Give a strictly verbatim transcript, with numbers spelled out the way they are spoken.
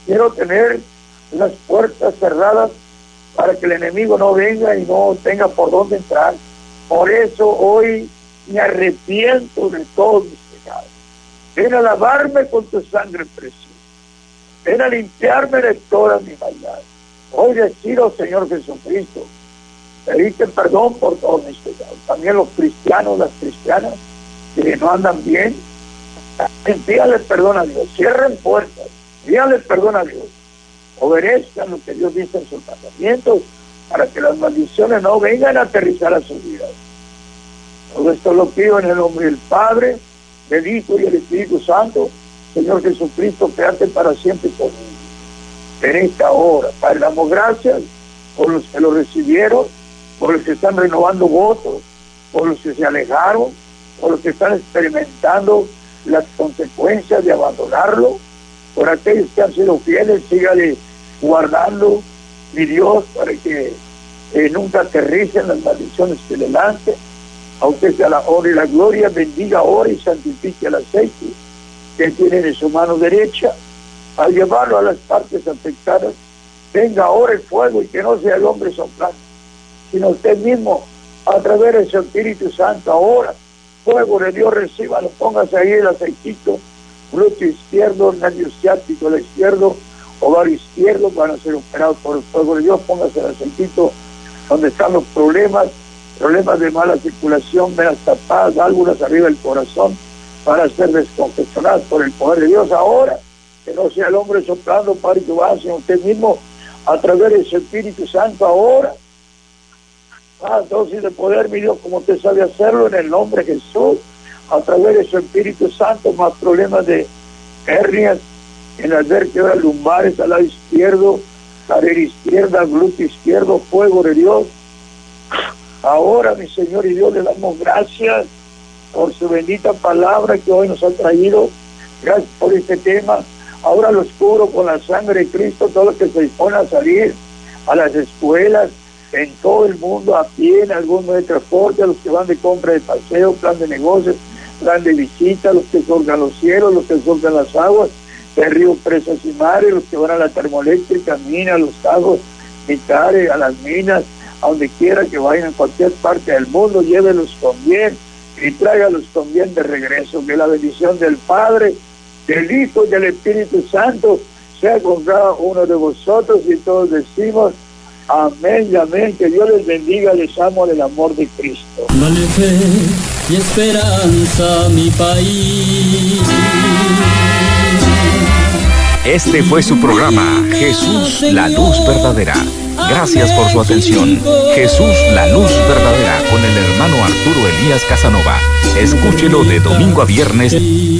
Quiero tener las puertas cerradas para que el enemigo no venga y no tenga por dónde entrar. Por eso hoy me arrepiento de todos mis pecados. Ven a lavarme con tu sangre preciosa. Ven a limpiarme de todas mis maldades. Hoy decido, Señor Jesucristo, pedirte perdón por todos mis pecados. También los cristianos, las cristianas, que no andan bien, pídale perdón a Dios. Cierren puertas. Pídale perdón a Dios. Obedezcan lo que Dios dice en sus mandamientos para que las maldiciones no vengan a aterrizar a sus vidas. Todo esto lo pido en el nombre del Padre, del Hijo y del Espíritu Santo. Señor Jesucristo, quédate para siempre conmigo. En esta hora, Padre, damos gracias por los que lo recibieron, por los que están renovando votos, por los que se alejaron, por los que están experimentando las consecuencias de abandonarlo, por aquellos que han sido fieles, sígale guardando, mi Dios, para que eh, nunca aterricen las maldiciones que le lance. A usted sea la honra y la gloria, bendiga ahora y santifique el aceite que tiene en su mano derecha, al llevarlo a las partes afectadas. Venga ahora el fuego y que no sea el hombre soplando, sino usted mismo, a través de su Espíritu Santo, ahora, fuego de Dios, recíbalo, póngase ahí el aceitito, glúteo izquierdo, nervio ciático el izquierdo, ovario izquierdo, van a ser operados por el fuego de Dios. Póngase el aceitito donde están los problemas, problemas de mala circulación, venas tapadas, válvulas arriba del corazón, para ser descongestionadas por el poder de Dios. Ahora, que no sea el hombre soplando, Padre, que va hacia usted mismo, a través de su Espíritu Santo, ahora, más dosis de poder, mi Dios, como usted sabe hacerlo, en el nombre de Jesús, a través de su Espíritu Santo, más problemas de hernias en las vértebras lumbares al lado izquierdo, cadera izquierda, glúteo izquierdo, fuego de Dios. Ahora, mi Señor y Dios, le damos gracias por su bendita palabra que hoy nos ha traído. Gracias por este tema. Ahora los cubro con la sangre de Cristo, todos los que se disponen a salir a las escuelas, en todo el mundo, a pie, en algún medio de transporte, a los que van de compra de paseo, plan de negocios, plan de visita, los que surcan los cielos, los que surcan las aguas, de ríos, presas y mares, los que van a la termoeléctrica, minas, los cajos, militares, a las minas, a donde quiera que vayan, en cualquier parte del mundo, llévelos con bien y tráigalos con bien de regreso. Que la bendición del Padre, del Hijo y del Espíritu Santo sea con cada uno de vosotros, y todos decimos amén y amén. Que Dios les bendiga, les amo del amor de Cristo. Dale fe y esperanza a mi país. Este fue su programa, Jesús, la luz verdadera. Gracias por su atención. Jesús, la luz verdadera, con el hermano Arturo Elías Casanova. Escúchelo de domingo a viernes.